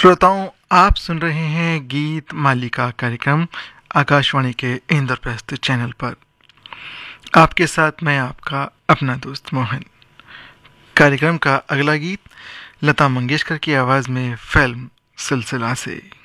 श्रोताओं, आप सुन रहे हैं गीत मालिका कार्यक्रम आकाशवाणी के इंद्रप्रस्थ चैनल पर। आपके साथ मैं आपका अपना दोस्त मोहन। कार्यक्रम का अगला गीत लता मंगेशकर की आवाज़ में फिल्म सिलसिला से।